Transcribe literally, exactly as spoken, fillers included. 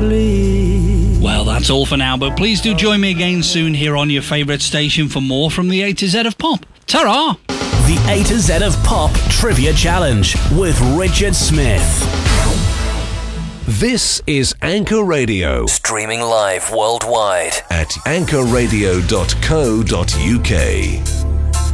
please. Well, that's all for now, but please do join me again soon here on your favourite station for more from the A to Z of Pop. Ta-ra! The A to Z of Pop Trivia Challenge with Richard Smith. This is Anchor Radio. Streaming live worldwide at anchor radio dot co dot uk.